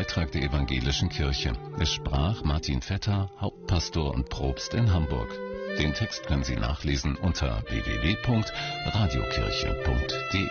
Beitrag der Evangelischen Kirche. Es sprach Martin Vetter, Hauptpastor und Propst in Hamburg. Den Text können Sie nachlesen unter www.radiokirche.de.